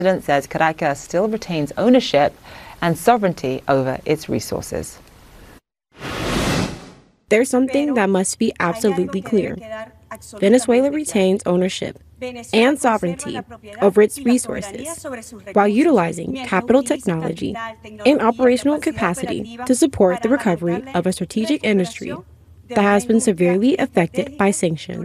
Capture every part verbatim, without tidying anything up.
president says Caracas still retains ownership and sovereignty over its resources. There's something that must be absolutely clear. Venezuela retains ownership and sovereignty over its resources while utilizing capital technology and operational capacity to support the recovery of a strategic industry that has been severely affected by sanctions.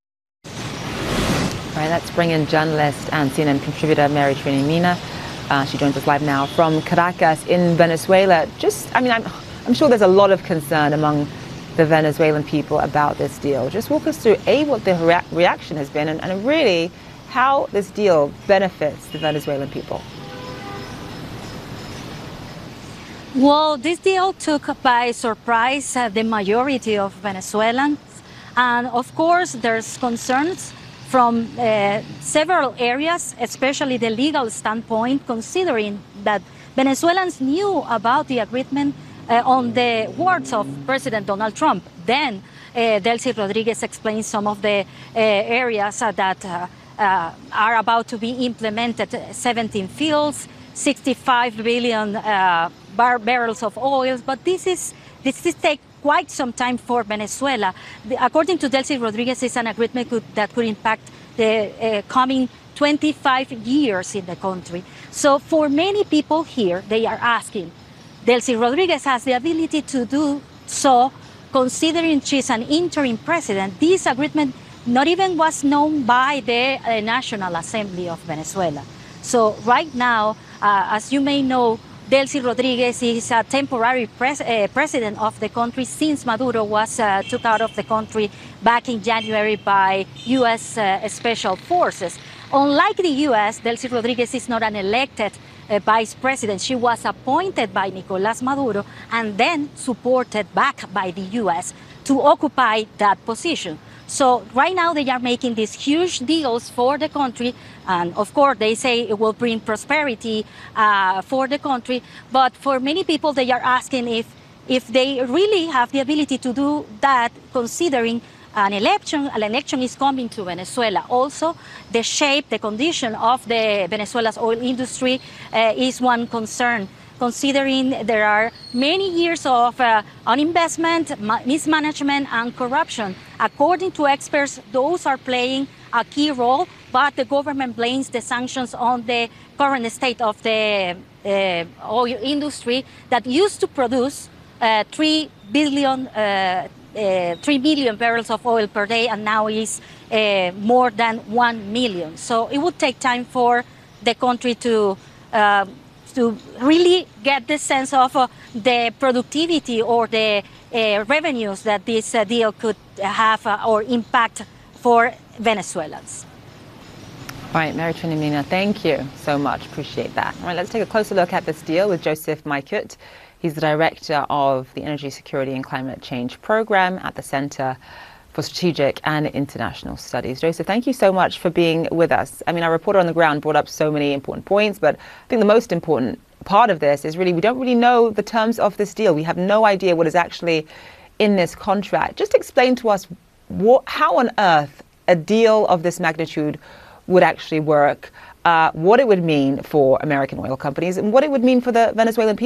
All right, let's bring in journalist and C N N contributor Mary Trinity Mina. Uh, she joins us live now from Caracas in Venezuela. Just, I mean, I'm, I'm sure there's a lot of concern among the Venezuelan people about this deal. Just walk us through, A, what the rea reaction has been, and, and really how this deal benefits the Venezuelan people. Well, this deal took by surprise uh, the majority of Venezuelans. And of course, there's concerns from uh, several areas, especially the legal standpoint, considering that Venezuelans knew about the agreement uh, on the words of President Donald Trump. Then uh, Delcy Rodriguez explains some of the uh, areas uh, that uh, uh, are about to be implemented, seventeen fields, sixty-five billion uh, bar barrels of oil, but this is this is take quite some time for Venezuela. The, according to Delcy Rodriguez, it's an agreement could, that could impact the uh, coming twenty-five years in the country. So for many people here, they are asking, Delcy Rodriguez has the ability to do so, considering she's an interim president. This agreement not even was known by the uh, National Assembly of Venezuela. So right now, uh, as you may know, Delcy Rodriguez is a temporary pres uh, president of the country since Maduro was uh, took out of the country back in January by U S uh, special forces. Unlike the U S, Delcy Rodriguez is not an elected uh, vice president. She was appointed by Nicolás Maduro and then supported back by the U S to occupy that position. So right now they are making these huge deals for the country, and of course they say it will bring prosperity uh, for the country. But for many people, they are asking if if they really have the ability to do that, considering an election, an election is coming to Venezuela. Also, the shape, the condition of the Venezuela's oil industry uh, is one concern, considering there are many years of uh, uninvestment, mismanagement, and corruption. According to experts, those are playing a key role, but the government blames the sanctions on the current state of the uh, oil industry that used to produce uh, three billion, uh, uh, three million barrels of oil per day, and now is uh, more than one million. So it would take time for the country to uh, to really get the sense of uh, the productivity or the uh, revenues that this uh, deal could have uh, or impact for Venezuelans. All right, Mary Trinity Mina, thank you so much. Appreciate that. All right, let's take a closer look at this deal with Joseph Maikut. He's the director of the Energy Security and Climate Change Program at the Center for Strategic and International Studies. Joseph, thank you so much for being with us. I mean, our reporter on the ground brought up so many important points, but I think the most important part of this is really we don't really know the terms of this deal. We have no idea what is actually in this contract. Just explain to us what, how on earth a deal of this magnitude would actually work, uh, what it would mean for American oil companies, and what it would mean for the Venezuelan people.